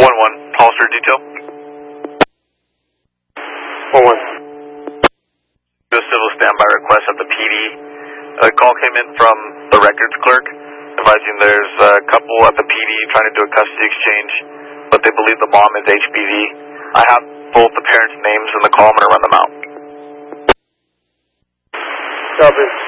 1-1, Hollister detail. 1-1. Do a civil standby request at the PD. A call came in from the records clerk advising there's a couple at the PD trying to do a custody exchange, but they believe the mom is HPV. I have both the parents' names in the call. I'm going to run them out. Copy.